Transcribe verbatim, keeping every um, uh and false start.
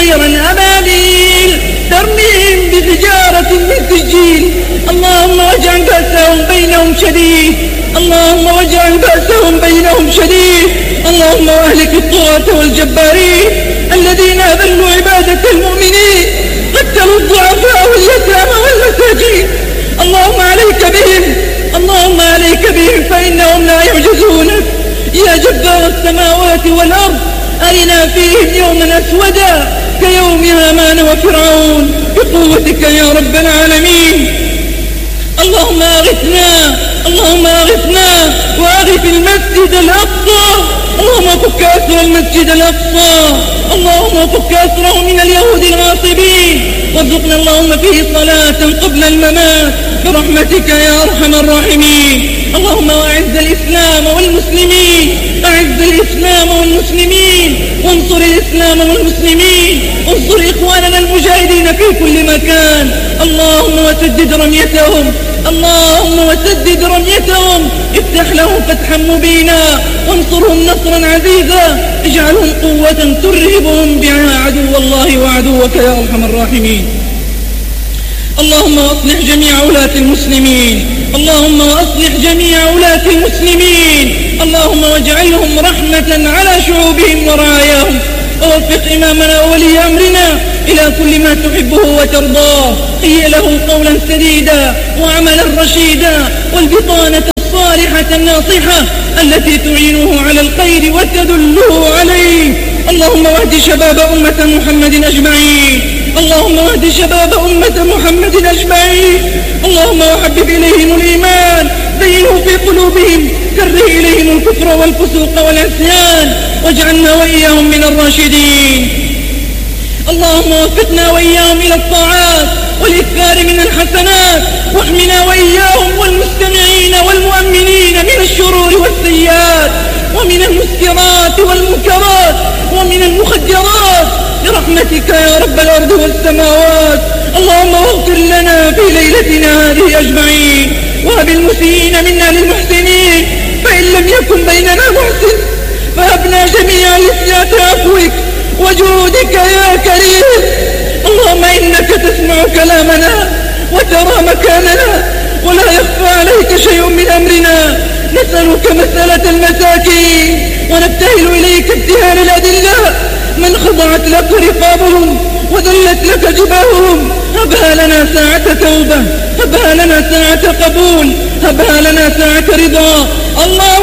طيرا أبابيل ترميهم بحجارة من سجيل اللهم واجعل بأسهم بينهم شديد اللهم واجعل بأسهم بينهم شديد اللهم واهلك الطغاة والجبارين الذين أذلوا عبادة المؤمنين قتلوا الضعفاء واليتامى والمساكين اللهم عليك بهم اللهم عليك بهم فإنهم لا يعجزونك يا جبار السماوات والأرض أرنا فيهم يوما أسودا كيوم هامان وفرعون بقوتك يا رب العالمين اللهم أغثنا اللهم أغثنا وأغث المسجد الأقصى اللهم فك أسر المسجد الأقصى اللهم فك أسره من اليهود الغاصبين وارزقنا اللهم فيه صلاة قبل الممات برحمتك يا أرحم الراحمين اللهم أعز الإسلام والمسلمين أعز الإسلام والمسلمين وانصر الإسلام والمسلمين وانصر إخواننا المجاهدين في كل مكان اللهم وسدد رميتهم اللهم وسدد رميتهم افتح لهم فتحا مبينا وانصرهم نصرا عزيزا اجعلهم قوة ترهبهم بها عدو الله وعدوك يا أرحم الراحمين اللهم أصلح جميع ولاة المسلمين اللهم وأصلح جميع ولاة المسلمين اللهم واجعلهم رحمة على شعوبهم ورعاياهم ووفق إمامنا وولي أمرنا إلى كل ما تحبه وترضاه هيئ له قولا سديدا وعملا رشيدا والبطانة الصالحة الناصحة التي تعينه على الخير وتدله عليه اللهم واهد شباب أمة محمد أجمعين اللهم واهد شباب أمة محمد أجمعين اللهم وحبب إليهم الإيمان زينه في قلوبهم كره إليهم الكفر والفسوق والعصيان واجعلنا وإياهم من الراشدين اللهم وفقنا وإياهم إلى الطاعات والإكثار من الحسنات واحمنا وإياهم والمستمعين والمؤمنين من الشرور والسيئات ومن المسكرات والمنكرات ومن المخدرات برحمتك يا رب الأرض والسماوات اللهم اغفر لنا في ليلتنا هذه أجمعين وهب المسيئين منا للمحسنين فإن لم يكن بيننا محسن فهبنا جميعا لسيات عفوك وجودك يا كريم اللهم إنك تسمع كلامنا وترى مكاننا ولا يخفى عليك شيء من أمرنا نسألك مسألة المساكين ونبتهل إليك ابتهال الأدلاء من خضعت لك رقابهم وذلت لك جباههم هبها لنا ساعة توبة هبها لنا ساعة قبول هبها لنا ساعة رضا اللهم